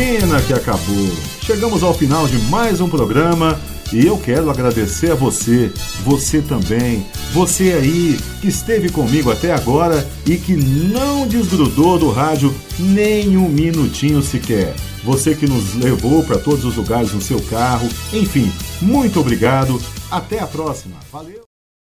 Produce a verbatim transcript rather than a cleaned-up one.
Pena que acabou. Chegamos ao final de mais um programa e eu quero agradecer a você, você também, você aí que esteve comigo até agora e que não desgrudou do rádio nem um minutinho sequer. Você que nos levou para todos os lugares no seu carro, enfim, muito obrigado. Até a próxima. Valeu!